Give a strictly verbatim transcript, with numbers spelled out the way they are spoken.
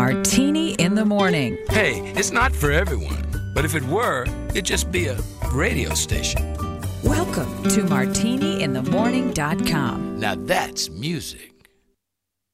Martini in the Morning. Hey, it's not for everyone, but if it were, it'd just be a radio station. Welcome to martini in the morning dot com. Now that's music.